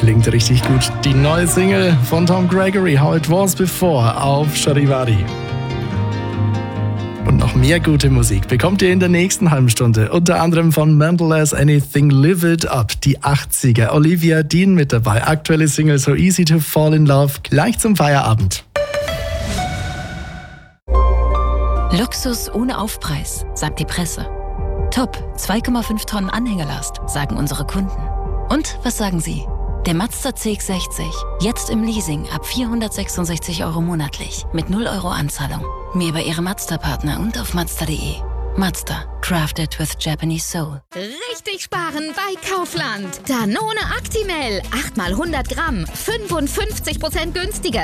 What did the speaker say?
Klingt richtig gut. Die neue Single von Tom Gregory, How It Was Before, auf Charivari. Und noch mehr gute Musik bekommt ihr in der nächsten halben Stunde. Unter anderem von Mental as Anything, Live It Up, die 80er. Olivia Dean mit dabei. Aktuelle Single So Easy to Fall in Love. Gleich zum Feierabend. Luxus ohne Aufpreis, sagt die Presse. Top, 2,5 Tonnen Anhängerlast, sagen unsere Kunden. Und was sagen Sie? Der Mazda CX-60, jetzt im Leasing ab 466 € monatlich, mit 0 € Anzahlung. Mehr bei Ihrem Mazda-Partner und auf Mazda.de. Mazda, crafted with Japanese soul. Richtig sparen bei Kaufland. Danone Actimel, 8 mal 100 Gramm, 55% günstiger.